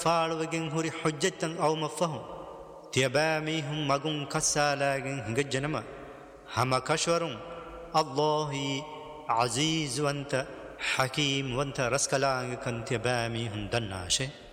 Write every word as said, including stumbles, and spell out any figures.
فالوجن هوري حجة أو مفهم تيباميهم مغن كسالاجن هنجنما هما كشورون الله عزيز وانت حكيم وانت رسكلان كنت باميهم دناشي